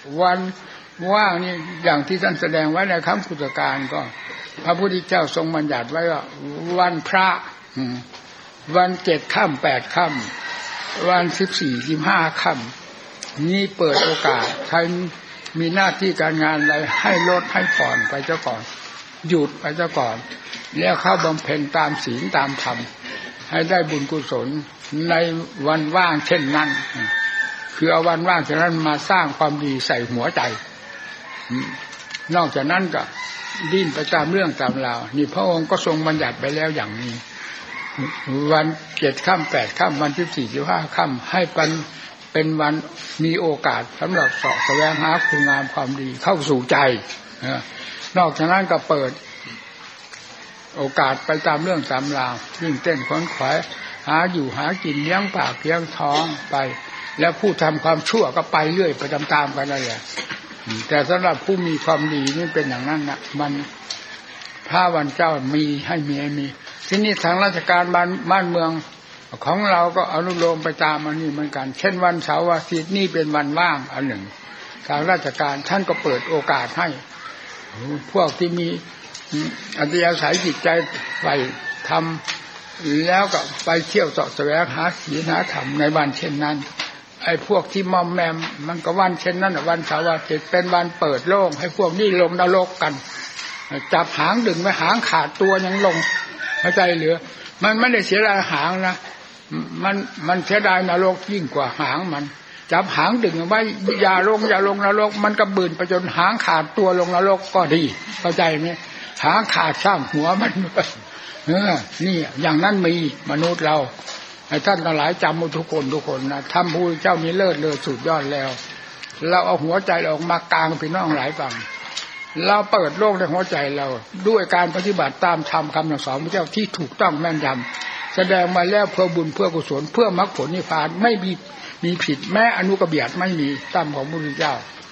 วันว่างนี่อย่างที่ท่านแสดงไว้ในคำพุทธการก็พระพุทธเจ้าทรงบัญญัติไว้ว่าวันพระวัน7 ค่ำ 8 ค่ำวัน14 15 ค่ำนี่เปิดโอกาสใครมีหน้าที่การงานอะไรให้ลดให้ผ่อนไปเจ้าก่อนหยุดไปเจ้าก่อนแล้วเข้าบำเพ็ญตามศีลตามธรรมให้ได้บุญกุศลในวันว่างเช่นนั้นคือเอาวันว่างเช่นนั้นมาสร้างความดีใส่หัวใจนอกจากนั้นก็ดิ้นไปตามเรื่องตามราวนี่พระองค์ก็ทรงบัญญัติไปแล้วอย่างนี้วัน7 ค่ำ 8 ค่ำวัน14 15 ค่ำให้เป็นวันมีโอกาสสำหรับเสาะแสวงหาคุณงามความดีเข้าสู่ใจนอกจากนั้นก็เปิดโอกาสไปตามเรื่องตามราววิ่งเต้นขวนขวายหาอยู่หากินเลี้ยงปากเลี้ยงท้องไปแล้วผู้ทำความชั่วก็ไปเรื่อยไปตามๆกันนั่นแหละแต่สำหรับผู้มีความดีนี่เป็นอย่างนั้นนะมันพระวันเจ้ามีให้มีที่นี่ทางราชการบ้านเมืองของเราก็อนุโลมไปตามอันนี้เหมือนกันเช่นวันเสาร์อาทิตย์นี่เป็นวันว่างอันหนึ่งทางราชการท่านก็เปิดโอกาสให้พวกที่มีอัธยาศัยจิตใจไปทำแล้วก็ไปเที่ยวเสาะแสวงหาศีลหาธรรมในวันเช่นนั้นไอ้พวกที่มอมแมมมันก็วันเช่นนั้นวันเสาร์อาทิตย์เป็นวันเปิดโล่งให้พวกนี้ลงนรกกันจับหางดึงไว้หางขาดตัวยังลงเข้าใจเหรือมันไม่ได้เสียดายหางนะมันเสียดายนรกยิ่งกว่าหางมันจับหางดึงไว้อย่าลงนรกมันก็บืนไปจนหางขาดตัวลงนรกก็ดีเข้าใจไหมหางขาดช่างหัวมันนี่อย่างนั้นมีมนุษย์เราให้ท่านทั้งหลายจำทุกคนนะทำผู้เจ้ามีเลิศสุดยอดแล้วเราเอาหัวใจออกมากลางพี่น้องหลายฝั่งเราเปิดโลกในหัวใจเราด้วยการปฏิบัติตามธรรมคำสั่งสอนพระเจ้าที่ถูกต้องแม่นยำแสดงมาแล้วเพื่อบุญเพื่อกุศลเพื่อมรรคผลนิพพานไม่มีผิดแม้อนุกเบียดไม่มีตามของพระพุทธเจ้า